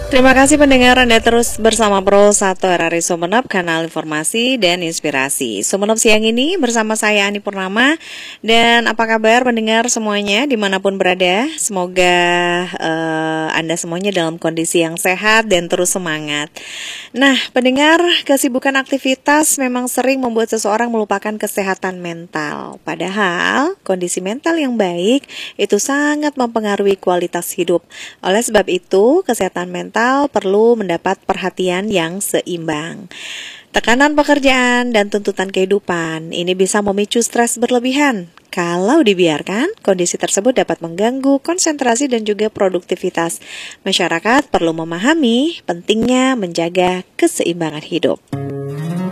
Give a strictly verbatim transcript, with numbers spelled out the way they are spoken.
Terima kasih pendengar, Anda terus bersama Pro satu R R I Sumeneb, kanal informasi dan inspirasi. Sumeneb siang ini bersama saya Ani Purnama. Dan apa kabar pendengar semuanya dimanapun berada? Semoga uh, Anda semuanya dalam kondisi yang sehat dan terus semangat. Nah pendengar, kesibukan aktivitas memang sering membuat seseorang melupakan kesehatan mental. Padahal kondisi mental yang baik itu sangat mempengaruhi kualitas hidup. Oleh sebab itu, kesehatan mental perlu mendapat perhatian yang seimbang. Tekanan pekerjaan dan tuntutan kehidupan ini bisa memicu stres berlebihan. Kalau dibiarkan, kondisi tersebut dapat mengganggu konsentrasi dan juga produktivitas. Masyarakat perlu memahami pentingnya menjaga keseimbangan hidup.